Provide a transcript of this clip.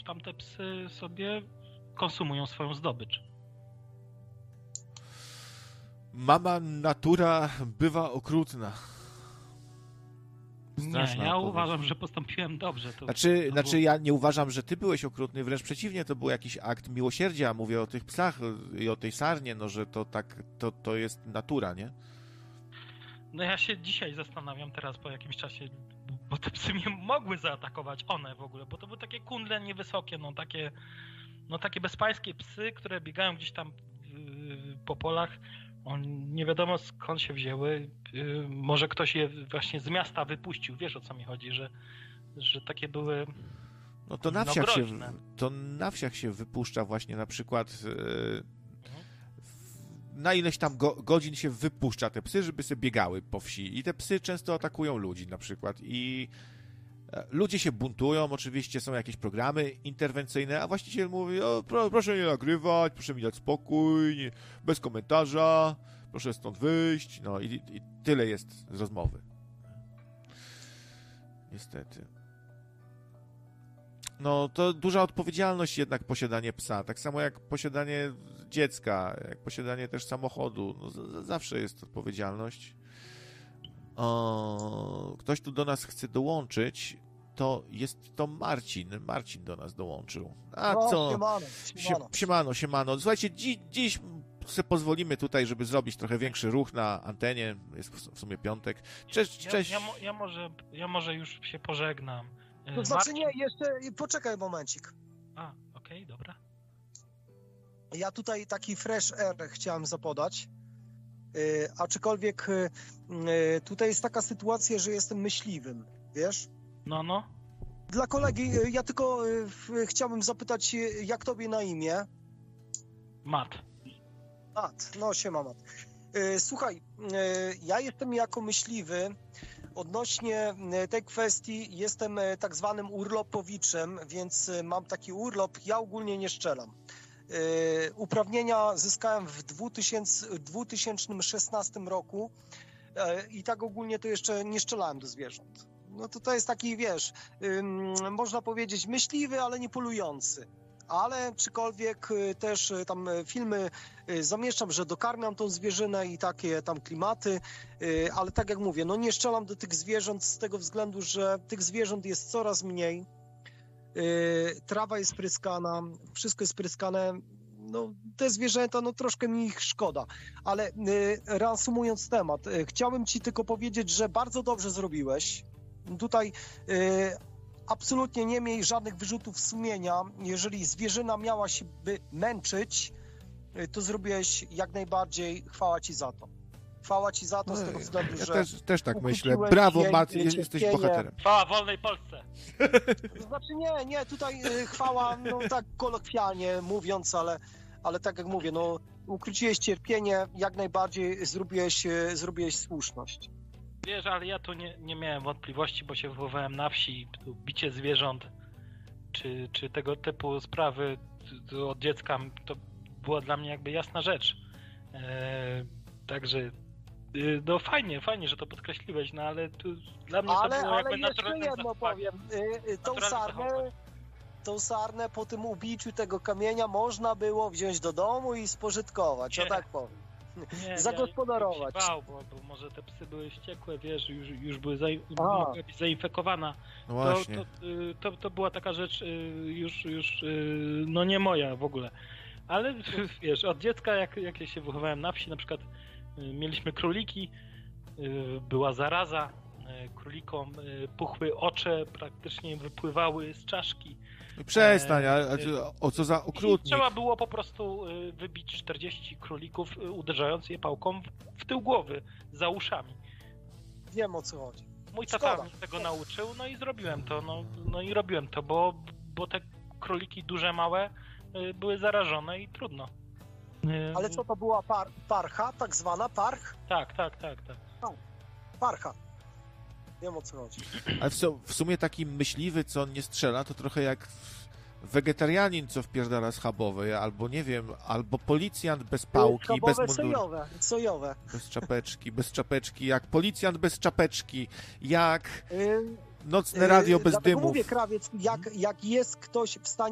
tamte psy sobie konsumują swoją zdobycz. Mama natura bywa okrutna. Straszna Nie, ja opowieść. uważam, że postąpiłem dobrze. Znaczy ja nie uważam, że ty byłeś okrutny, wręcz przeciwnie, to był jakiś akt miłosierdzia, mówię o tych psach i o tej sarnie, no że to tak, to jest natura, nie? No ja się dzisiaj zastanawiam teraz po jakimś czasie, bo te psy mnie mogły zaatakować, one w ogóle, bo to były takie kundle niewysokie, takie bezpańskie psy, które biegają gdzieś tam po polach. Nie wiadomo skąd się wzięły. Może ktoś je właśnie z miasta wypuścił. Wiesz, o co mi chodzi, że takie były No to na wsiach się wypuszcza właśnie na przykład na ileś tam godzin się wypuszcza te psy, żeby sobie biegały po wsi. I te psy często atakują ludzi na przykład. I ludzie się buntują, oczywiście są jakieś programy interwencyjne, a właściciel mówi, proszę nie nagrywać, proszę mi dać spokój, bez komentarza, proszę stąd wyjść. No i tyle jest z rozmowy. Niestety. No to duża odpowiedzialność jednak posiadanie psa, tak samo jak posiadanie dziecka, jak posiadanie też samochodu. No, zawsze jest odpowiedzialność. Ktoś tu do nas chce dołączyć, to jest to Marcin. Marcin do nas dołączył. Siemano. Słuchajcie, dziś sobie pozwolimy tutaj, żeby zrobić trochę większy ruch na antenie. Jest w sumie piątek. Cześć. Ja może już się pożegnam. To znaczy nie, jeszcze poczekaj momencik. Okej, dobra. Ja tutaj taki fresh air chciałem zapodać. Aczkolwiek tutaj jest taka sytuacja, że jestem myśliwym, wiesz? No. Dla kolegi, ja tylko chciałbym zapytać, jak tobie na imię? Matt. No siema Matt. Słuchaj, ja jestem jako myśliwy, odnośnie tej kwestii jestem tak zwanym urlopowiczem, więc mam taki urlop, ja ogólnie nie strzelam. Uprawnienia zyskałem w 2016 roku i tak ogólnie to jeszcze nie strzelałem do zwierząt. No to jest taki, wiesz, można powiedzieć myśliwy, ale nie polujący. Ale czykolwiek też tam filmy zamieszczam, że dokarmiam tą zwierzynę i takie tam klimaty, ale tak jak mówię, no nie strzelam do tych zwierząt z tego względu, że tych zwierząt jest coraz mniej, trawa jest pryskana, wszystko jest pryskane, no te zwierzęta, no troszkę mi ich szkoda, ale reasumując temat, chciałem ci tylko powiedzieć, że bardzo dobrze zrobiłeś, tutaj absolutnie nie miej żadnych wyrzutów sumienia. Jeżeli zwierzyna miała się by męczyć, to zrobiłeś jak najbardziej. Chwała ci za to. Chwała ci za to z tego względu, ja że... też tak myślę. Brawo, Matt, jesteś bohaterem. Chwała wolnej Polsce. To znaczy nie, tutaj chwała, no tak kolokwialnie mówiąc, ale tak jak mówię, no ukróciłeś cierpienie, jak najbardziej zrobiłeś słuszność. Wiesz, ale ja tu nie miałem wątpliwości, bo się wychowałem na wsi, bicie zwierząt, czy tego typu sprawy od dziecka, to była dla mnie jakby jasna rzecz. Także no fajnie, że to podkreśliłeś, no ale dla mnie to było jakby naturalne. Ale jeszcze jedno powiem, tą sarnę po tym ubiciu tego kamienia można było wziąć do domu i spożytkować, ja tak powiem. Zagospodarować. Ja się bał, bo może te psy były wściekłe, wiesz, już były zainfekowana. No właśnie. To była taka rzecz już no nie moja w ogóle. Ale wiesz, od dziecka jak ja się wychowałem na wsi, na przykład mieliśmy króliki, była zaraza, królikom puchły oczy, praktycznie wypływały z czaszki. Przestań, o co za okrutnik. Trzeba było po prostu wybić 40 królików, uderzając je pałką w tył głowy, za uszami. Wiem, o co chodzi. Mój tata mnie tego nauczył, no i zrobiłem to, no i robiłem to, bo te króliki duże, małe były zarażone i trudno. Ale co to była parcha, tak zwana parch? Tak. Parcha. Wiem, o co chodzi. Ale w sumie taki myśliwy, co nie strzela, to trochę jak wegetarianin, co wpierdala schabowe, albo nie wiem, albo policjant bez pałki, schabowe, bez munduru. sojowe. Bez czapeczki, jak policjant bez czapeczki, jak nocne radio bez dymów. Mówię, krawiec, jak jest ktoś w stanie